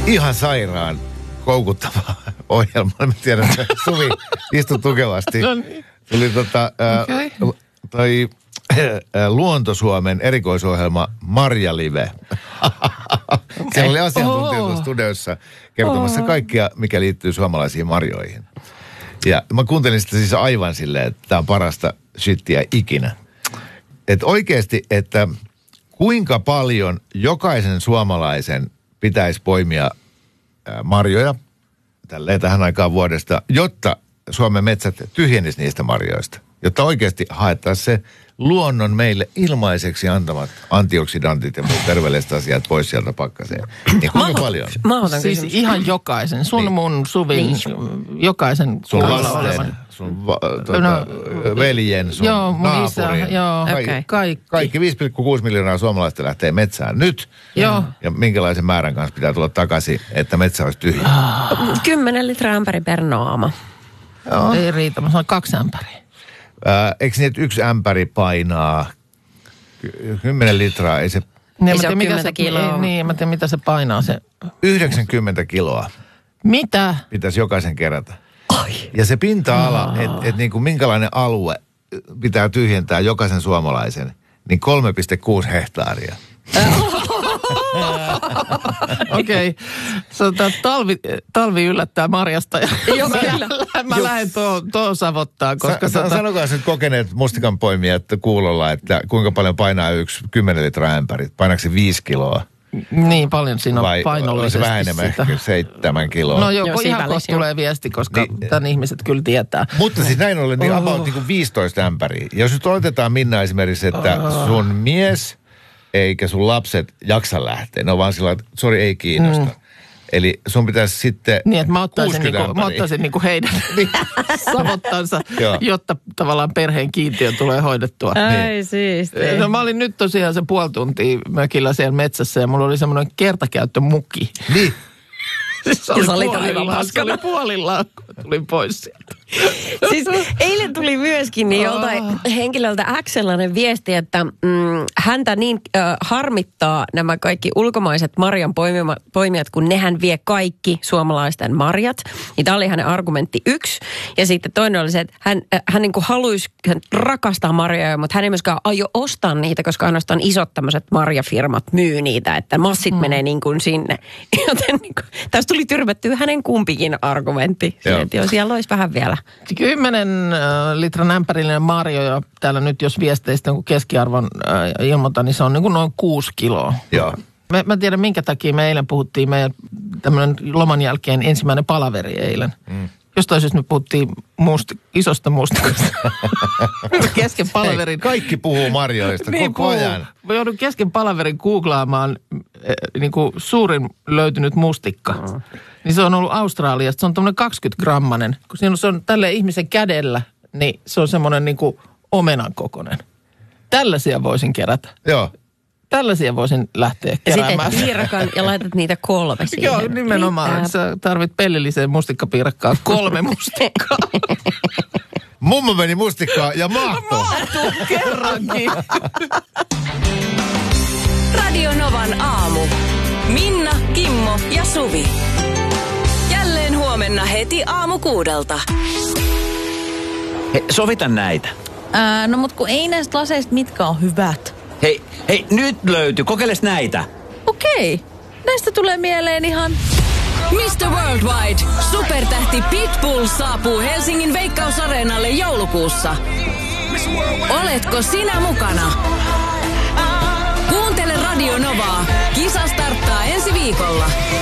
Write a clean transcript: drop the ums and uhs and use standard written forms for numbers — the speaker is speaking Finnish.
Ihan sairaan koukuttava ohjelma. Mä tiedän, että Suvi istui tukevasti. No niin. Tuli toi Luontosuomen erikoisohjelma Marjalive. Siellä oli asiantuntijat studiossa kertomassa kaikkia, mikä liittyy suomalaisiin marjoihin. Ja mä kuuntelin sitä siis aivan silleen, että tää on parasta shittiä ikinä. Että oikeasti, että kuinka paljon jokaisen suomalaisen pitäisi poimia marjoja tälleen tähän aikaan vuodesta, jotta Suomen metsät tyhjenisi niistä marjoista. Jotta oikeasti haettaisiin se luonnon meille ilmaiseksi antamat antioksidantit ja muut terveelliset asiat pois sieltä pakkaseen. Niin kuinka paljon? Siis ihan jokaisen. Sun, niin. Mun, Suvin, jokaisen. Sun lasten, sun veljen, sun naapurin. Kaikki 5,6 miljoonaa suomalaista lähtee metsään nyt. Joo. Ja minkälaisen määrän kanssa pitää tulla takaisin, että metsä olisi tyhjä? 10 litraa ämpäri per naama. Joo. Ei riitä, mä sanon 2 ämpäriä. Eikö niin, että 1 ämpäri painaa 10 litraa? Ei se... Ei se ole 10 kiloa. Niin, mä tiedän, mitä se painaa se. 90 kiloa. Mitä? Pitäisi jokaisen kerätä. Ja se pinta-ala, että niin kuin minkälainen alue pitää tyhjentää jokaisen suomalaisen, niin 3,6 hehtaaria. Okei. Talvi yllättää marjasta ja mä lähden tuohon savottaa, koska... Sanokaa nyt kokeneet mustikanpoimijat kuulolla, että kuinka paljon painaa 1 10 litraa ämpäri. Painaako se 5 kiloa? Niin paljon siinä on vai painollisesti. Vai se vähän enemmän, ehkä 7 kiloa? No joo, ihan kohta tulee viesti, koska tämän ihmiset kyllä tietää. Mutta siis näin ollen niin about niin kuin 15 ämpäriä. Jos nyt oletetaan Minna esimerkiksi, että sun mies eikä sun lapset jaksa lähteä. Ne on vaan sillä, että sori, ei kiinnosta. Eli sun pitäisi sitten niin, että mä ottaisin niinku heidän savottansa, jotta tavallaan perheen kiintiö tulee hoidettua. Ai siistiä. No mä olin nyt tosiaan se puoli tuntia mökillä siellä metsässä ja mulla oli semmoinen kertakäyttömuki. Niin. Se oli puolillaan, kun tulin pois sieltä. Siis eilen tuli myöskin niin joltain henkilöltä sellainen viesti, että häntä niin harmittaa nämä kaikki ulkomaiset marjan poimijat, kun nehän vie kaikki suomalaisten marjat. Niin tämä oli hänen argumentti 1. Ja sitten toinen oli se, että hän niin kuin haluaisi rakastaa marjoja, mutta hän ei myöskään aio ostaa niitä, koska ainoastaan isot tämmöiset marjafirmat myy niitä, että massit menee niin kuin sinne. Joten niin kuin, tästä tuli tyrmättyä hänen kumpikin argumentti. Että jos siellä olisi vähän vielä. 10 litran ämpärillinen marjoja täällä nyt, jos viesteistä on keskiarvon ilmoitan, niin se on niin kuin noin 6 kiloa. Joo. Mä tiedän, minkä takia me eilen puhuttiin meidän tämmöinen loman jälkeen ensimmäinen palaveri eilen. Jostain syystä me puhuttiin isosta mustikasta. Kesken palaverin. Kaikki puhuu marjoista koko ajan. Mä joudun kesken palaverin googlaamaan niin kuin suurin löytynyt mustikka. Niin se on ollut Australiasta. Se on tämmöinen 20-grammanen. Kun se on tälle ihmisen kädellä, niin se on semmoinen niin kuin omenan kokoinen. Tällaisia voisin kerätä. Joo. Tällaisia voisin lähteä keräämään. Ja sitten piirakan ja laitat niitä 3 siihen. Joo, nimenomaan. Sä tarvit pellilliseen mustikkapiirakkaan 3 mustikkaa. Mummo meni mustikkaa ja mahto. Mahtuu kerrankin. Radio Novan aamu. Minna, Kimmo ja Suvi. Jälleen huomenna heti aamu 6:00. Hei, sovita näitä. No mut kun ei näistä laseista mitkä on hyvät. Hei, nyt löytyy. Kokeiles näitä. Okei. Näistä tulee mieleen ihan... Mr. Worldwide. Supertähti Pitbull saapuu Helsingin Veikkausareenalle joulukuussa. Oletko sinä mukana? Kuuntele Radio Novaa. Kisa starttaa ensi viikolla.